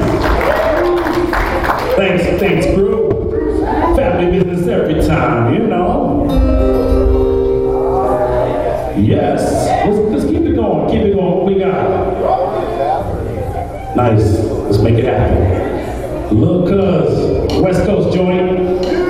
Thanks, crew. Family business every time, you know. Yes, let's keep it going. What we got? Nice. Let's make it happen. Lil' Cuz, West Coast joint.